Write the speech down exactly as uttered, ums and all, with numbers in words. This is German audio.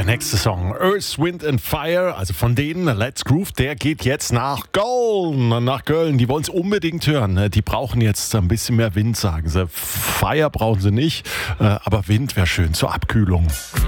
Der nächste Song, Earth, Wind and Fire, also von denen Let's Groove, der geht jetzt nach Köln, nach Köln. Die wollen es unbedingt hören. Die brauchen jetzt ein bisschen mehr Wind, sagen sie. Fire brauchen sie nicht, aber Wind wäre schön zur Abkühlung.